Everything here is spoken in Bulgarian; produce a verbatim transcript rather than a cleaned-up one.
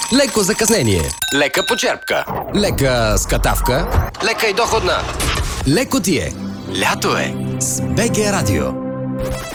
леко закъснение, лека почерпка, лека скатавка, лека и доходна. Леко ти е. Лято е с БГ Радио.